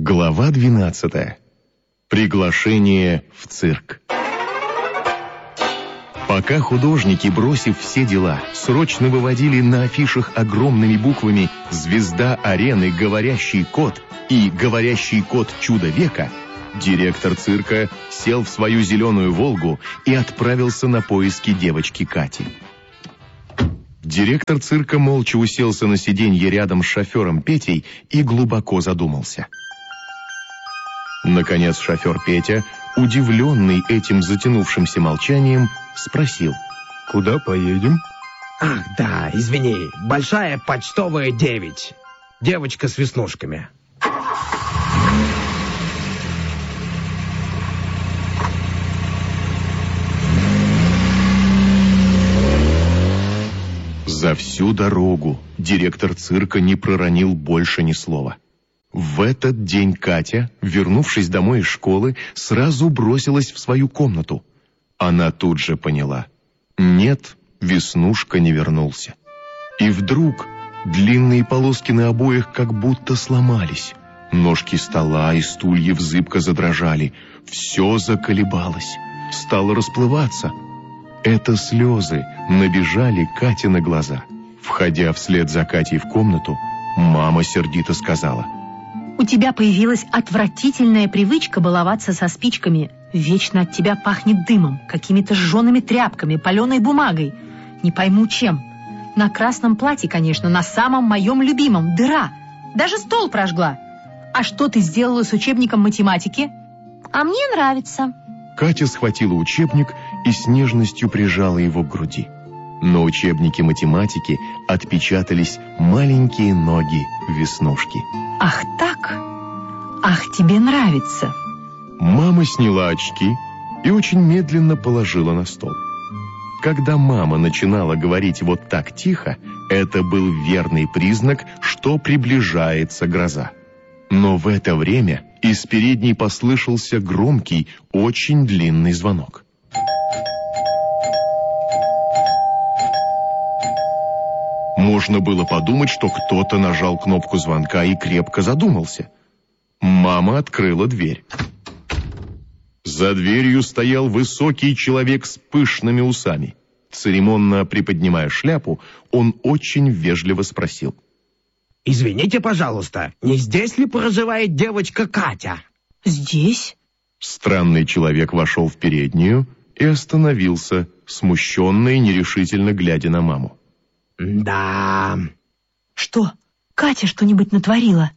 Глава 12. Приглашение в цирк. Пока художники, бросив все дела, срочно выводили на афишах огромными буквами «Звезда арены. Говорящий кот» и «Говорящий кот. Чудо века», директор цирка сел в свою зеленую «Волгу» и отправился на поиски девочки Кати. Директор цирка молча уселся на сиденье рядом с шофером Петей и глубоко задумался. Наконец шофер Петя, удивленный этим затянувшимся молчанием, спросил: «Куда поедем?» Ах, да, извини, Большая почтовая 9. Девочка с веснушками. За всю дорогу директор цирка не проронил больше ни слова. В этот день Катя, вернувшись домой из школы, сразу бросилась в свою комнату. Она тут же поняла: нет, Веснушка не вернулся. И вдруг длинные полоски на обоях как будто сломались. Ножки стола и стульев зыбко задрожали. Все заколебалось, стало расплываться. Это слезы набежали Кате на глаза. Входя вслед за Катей в комнату, мама сердито сказала: «У тебя появилась отвратительная привычка баловаться со спичками. Вечно от тебя пахнет дымом, какими-то сжёными тряпками, паленой бумагой. Не пойму чем. На красном платье, конечно, на самом моем любимом, дыра. Даже стол прожгла. А что ты сделала с учебником математики?» «А мне нравится». Катя схватила учебник и с нежностью прижала его к груди. На учебнике математики отпечатались маленькие ноги Веснушки. «Ах так? Ах, тебе нравится». Мама сняла очки и очень медленно положила на стол. Когда мама начинала говорить вот так тихо, это был верный признак, что приближается гроза. Но в это время из передней послышался громкий, очень длинный звонок. Можно было подумать, что кто-то нажал кнопку звонка и крепко задумался. Мама открыла дверь. За дверью стоял высокий человек с пышными усами. Церемонно приподнимая шляпу, он очень вежливо спросил: «Извините, пожалуйста, не здесь ли проживает девочка Катя?» «Здесь?» Странный человек вошел в переднюю и остановился, смущенно и нерешительно глядя на маму. «Да...» «Что, Катя что-нибудь натворила?»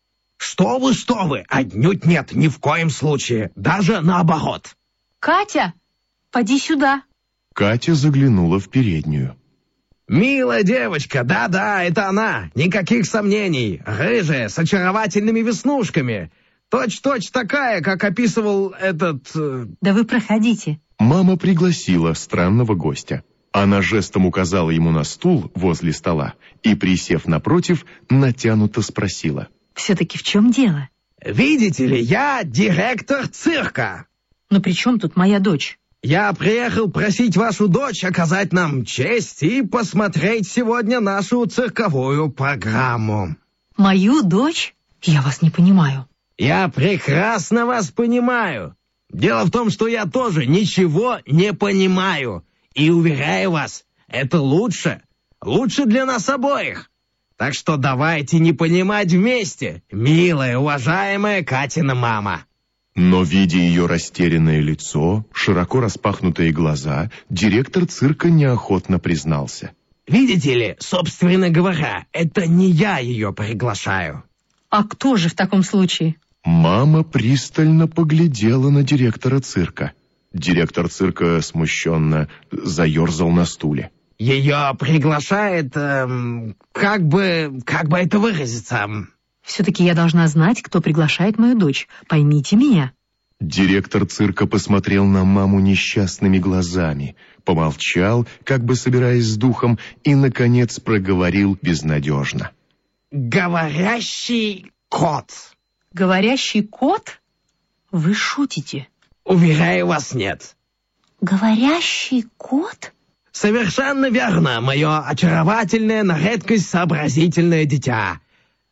Что вы, отнюдь нет, ни в коем случае, даже наоборот». «Катя, поди сюда». Катя заглянула в переднюю. «Милая девочка, да-да, это она, никаких сомнений, рыжая, с очаровательными веснушками, точь-точь такая, как описывал этот...» «Да вы проходите». Мама пригласила странного гостя. Она жестом указала ему на стул возле стола и, присев напротив, натянуто спросила: «Все-таки в чем дело?» «Видите ли, я директор цирка». «Но при чем тут моя дочь?» «Я приехал просить вашу дочь оказать нам честь и посмотреть сегодня нашу цирковую программу». «Мою дочь? Я вас не понимаю». «Я прекрасно вас понимаю. Дело в том, что я тоже ничего не понимаю. И уверяю вас, это лучше для нас обоих. Так что давайте не понимать вместе, милая, уважаемая Катина мама». Но, видя ее растерянное лицо, широко распахнутые глаза, директор цирка неохотно признался: «Видите ли, собственно говоря, это не я ее приглашаю». «А кто же в таком случае?» Мама пристально поглядела на директора цирка. Директор цирка смущенно заерзал на стуле. «Ее приглашает, как бы это выразиться?» «Все-таки я должна знать, кто приглашает мою дочь. Поймите меня». Директор цирка посмотрел на маму несчастными глазами, помолчал, как бы собираясь с духом, и, наконец, проговорил безнадежно: «Говорящий кот». «Говорящий кот? Вы шутите?» «Уверяю вас, нет». «Говорящий кот?» «Совершенно верно, мое очаровательное, на редкость сообразительное дитя.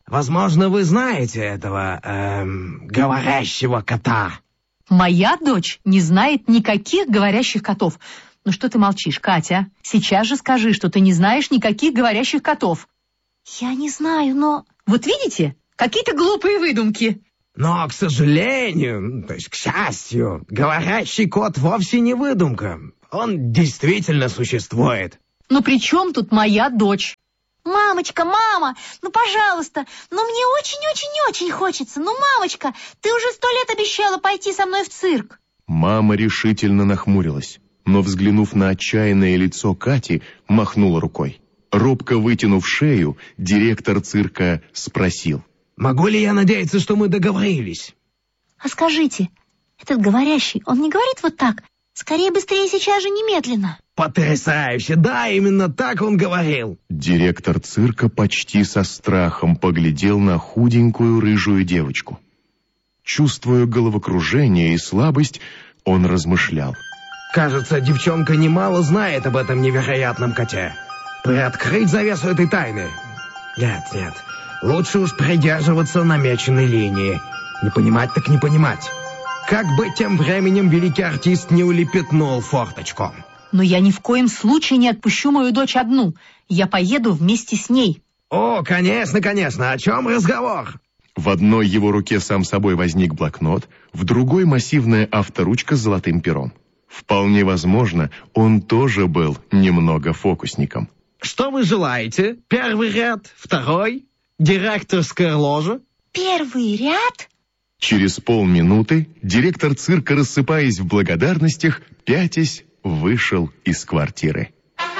Возможно, вы знаете этого, говорящего кота. Моя дочь не знает никаких говорящих котов. Ну что ты молчишь, Катя? Сейчас же скажи, что ты не знаешь никаких говорящих котов. Я не знаю, но... Вот видите? Какие-то глупые выдумки. Но, к сожалению, то есть к счастью, говорящий кот вовсе не выдумка. Он действительно существует. Но при чем тут моя дочь? Мамочка, мама, ну, пожалуйста, ну, мне очень-очень-очень хочется. Ну, мамочка, ты уже 100 лет обещала пойти со мной в цирк. Мама решительно нахмурилась, но, взглянув на отчаянное лицо Кати, махнула рукой. Робко вытянув шею, директор цирка спросил. Могу ли я надеяться, что мы договорились? А скажите, этот говорящий, он не говорит вот так? Скорее, быстрее, сейчас же, немедленно. Потрясающе! Да, именно так он говорил. Директор цирка почти со страхом поглядел на худенькую рыжую девочку. Чувствуя головокружение и слабость, он размышлял. Кажется, девчонка немало знает об этом невероятном коте. Приоткрыть завесу этой тайны? Нет, лучше уж придерживаться намеченной линии. Не понимать так не понимать. Как бы тем временем великий артист не улепетнул форточку. Но я ни в коем случае не отпущу мою дочь одну. Я поеду вместе с ней. О, конечно, о чем разговор? В одной его руке сам собой возник блокнот, в другой массивная авторучка с золотым пером. Вполне возможно, он тоже был немного фокусником. Что вы желаете? Первый ряд, второй, директорская ложа? Первый ряд? Через полминуты директор цирка, рассыпаясь в благодарностях, пятясь, вышел из квартиры.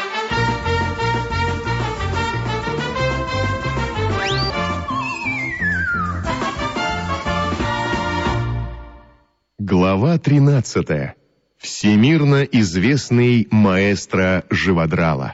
Глава 13. Всемирно известный маэстро Живодрала.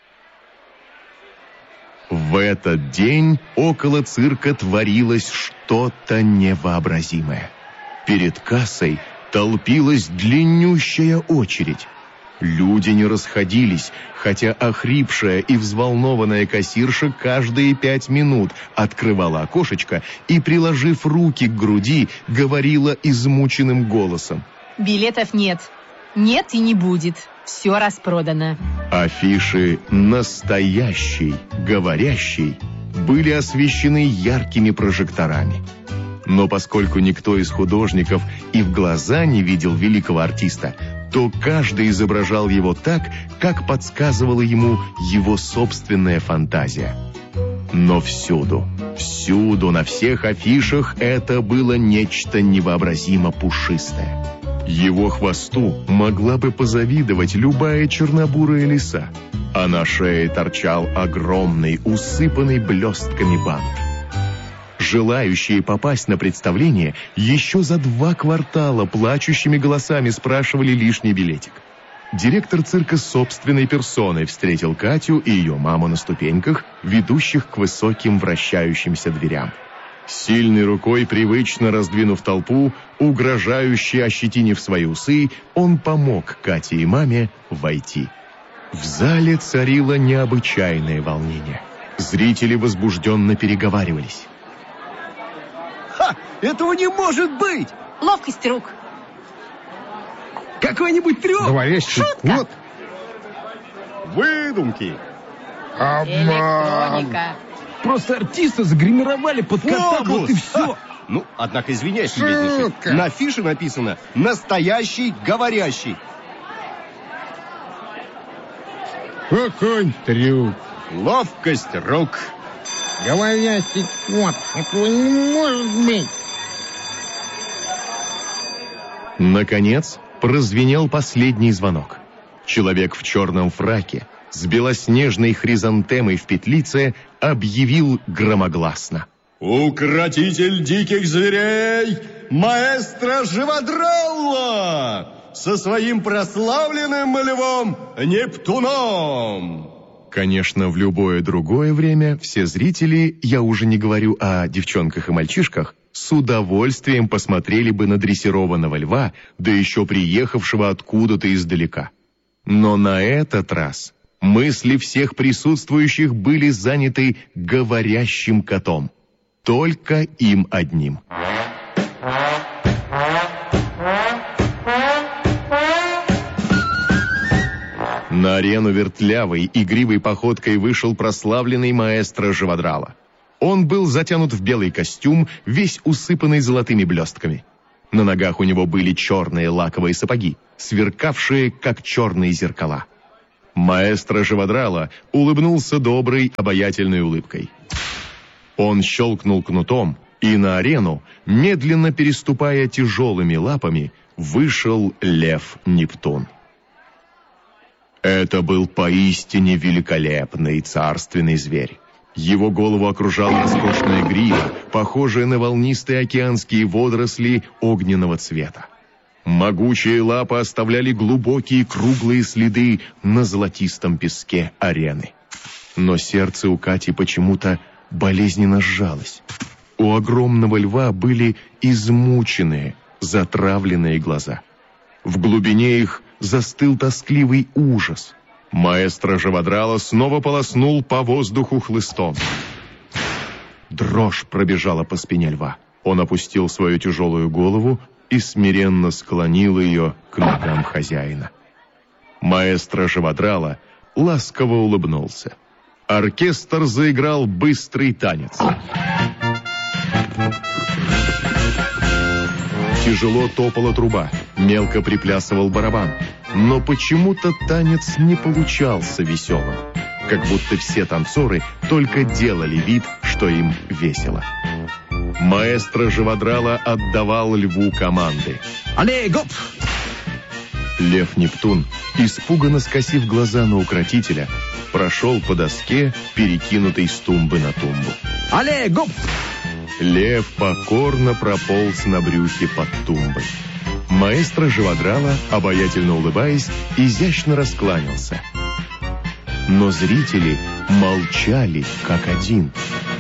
В этот день около цирка творилось что-то невообразимое. Перед кассой толпилась длиннющая очередь. Люди не расходились, хотя охрипшая и взволнованная кассирша каждые 5 минут открывала окошечко и, приложив руки к груди, говорила измученным голосом. Билетов нет. Нет и не будет. Все распродано. Афиши «Настоящий, говорящий» были освещены яркими прожекторами. Но поскольку никто из художников и в глаза не видел великого артиста, то каждый изображал его так, как подсказывала ему его собственная фантазия. Но всюду, на всех афишах это было нечто невообразимо пушистое. Его хвосту могла бы позавидовать любая чернобурая лиса, а на шее торчал огромный, усыпанный блестками бант. Желающие попасть на представление еще за 2 квартала плачущими голосами спрашивали лишний билетик. Директор цирка собственной персоной встретил Катю и ее маму на ступеньках, ведущих к высоким вращающимся дверям. Сильной рукой, привычно раздвинув толпу, угрожающе ощетинив свои усы, он помог Кате и маме войти. В зале царило необычайное волнение. Зрители возбужденно переговаривались. Ха! Этого не может быть! Ловкость рук. Какой-нибудь трюк? Говорящий кот? Выдумки! Электроника. Просто артиста загримировали под кота, вот и все. Ну, однако, извиняюсь, любезнейший, на афише написано «Настоящий говорящий». Какой трюк? Ловкость рук. Говорящий кот. Этого не может быть. Наконец, прозвенел последний звонок. Человек в черном фраке с белоснежной хризантемой в петлице объявил громогласно: Укротитель диких зверей, маэстро Живодрала со своим прославленным львом Нептуном. Конечно, в любое другое время все зрители, я уже не говорю о девчонках и мальчишках, с удовольствием посмотрели бы на дрессированного льва, да еще приехавшего откуда-то издалека. Но на этот раз мысли всех присутствующих были заняты говорящим котом. только им одним. На арену вертлявой, игривой походкой вышел прославленный маэстро Живодрала. Он был затянут в белый костюм, весь усыпанный золотыми блестками. На ногах у него были черные лаковые сапоги, сверкавшие, как черные зеркала. Маэстро Живодрала улыбнулся доброй, обаятельной улыбкой. Он щелкнул кнутом, и на арену, медленно переступая тяжелыми лапами, вышел лев Нептун. Это был поистине великолепный и царственный зверь. Его голову окружала роскошная грива, похожая на волнистые океанские водоросли огненного цвета. Могучие лапы оставляли глубокие круглые следы на золотистом песке арены. Но сердце у Кати почему-то болезненно сжалось. У огромного льва были измученные, затравленные глаза. В глубине их застыл тоскливый ужас. Маэстро Живодрала снова полоснул по воздуху хлыстом. Дрожь пробежала по спине льва. Он опустил свою тяжелую голову и смиренно склонил ее к ногам хозяина. Маэстро Живодрала ласково улыбнулся. Оркестр заиграл быстрый танец. Тяжело топала труба, мелко приплясывал барабан. Но почему-то танец не получался веселым. Как будто все танцоры только делали вид, что им весело. Маэстро Живодрала отдавал льву команды. «Алле, гоп!» Лев Нептун, испуганно скосив глаза на укротителя, прошел по доске, перекинутой с тумбы на тумбу. «Алле, гоп!» Лев покорно прополз на брюхе под тумбой. Маэстро Живодрала, обаятельно улыбаясь, изящно раскланялся. Но зрители молчали, как один.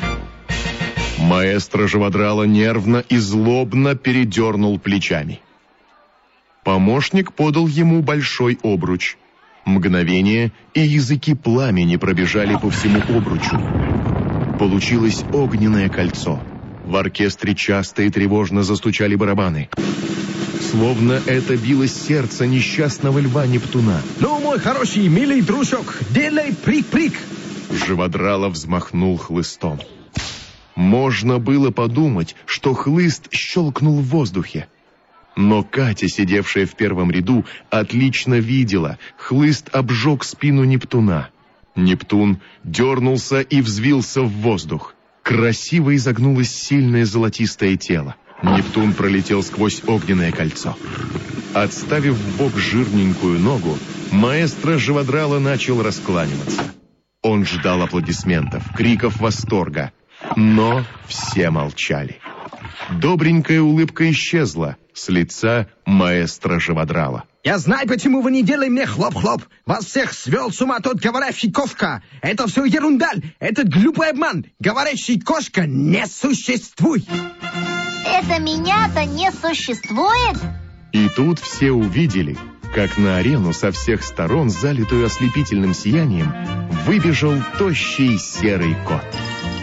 Маэстро Живодрала нервно и злобно передернул плечами. Помощник подал ему большой обруч. Мгновение, и языки пламени пробежали по всему обручу. Получилось огненное кольцо. В оркестре часто и тревожно застучали барабаны. Словно это билось сердце несчастного льва Нептуна. «Ну, мой хороший, милый дружок, делай прик-прик!» Живодрала взмахнул хлыстом. Можно было подумать, что хлыст щелкнул в воздухе. Но Катя, сидевшая в первом ряду, отлично видела, хлыст обжег спину Нептуна. Нептун дернулся и взвился в воздух. Красиво изогнулось сильное золотистое тело. Нептун пролетел сквозь огненное кольцо. Отставив в бок жирненькую ногу, маэстро Живодрала начал раскланиваться. Он ждал аплодисментов, криков восторга, но все молчали. Добренькая улыбка исчезла с лица маэстро Живодрала. «Я знаю, почему вы не делаете мне хлоп-хлоп. Вас всех свел с ума тот говорящий кошка. Это все ерунда, это глупый обман. Говорящий кошка не существует». Это меня-то не существует? И тут все увидели, как на арену со всех сторон, залитую ослепительным сиянием, выбежал тощий серый кот.